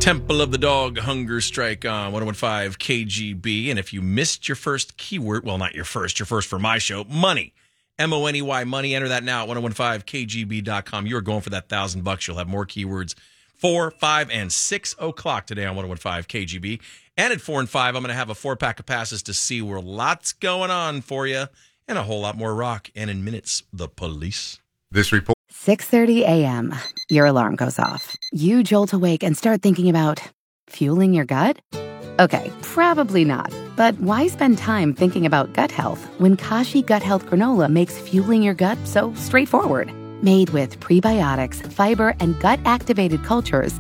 Temple of the Dog Hunger Strike on 101.5 KGB. And if you missed your first keyword, well, not your first for my show, money. MONEY, money. Enter that now at 1015kgb.com. You're going for that $1,000. You'll have more keywords 4, 5, and 6 o'clock today on 101.5 KGB. And at 4 and 5, I'm going to have a 4-pack of passes to see where lots going on for you and a whole lot more rock. And in minutes, the police. This report. 6:30 a.m. Your alarm goes off. You jolt awake and start thinking about fueling your gut? Okay, probably not. But why spend time thinking about gut health when Kashi Gut Health Granola makes fueling your gut so straightforward? Made with prebiotics, fiber, and gut-activated cultures,